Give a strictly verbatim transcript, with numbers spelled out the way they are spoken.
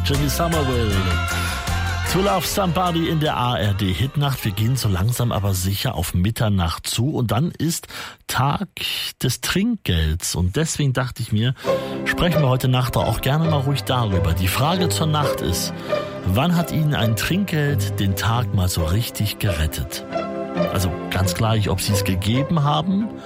Jimmy Somerville. To Love Somebody in der A R D-Hitnacht. Wir gehen so langsam aber sicher auf Mitternacht zu und dann ist Tag des Trinkgelds. Und deswegen dachte ich mir, sprechen wir heute Nacht auch gerne mal ruhig darüber. Die Frage zur Nacht ist, wann hat Ihnen ein Trinkgeld den Tag mal so richtig gerettet? Also ganz gleich, ob Sie es gegeben haben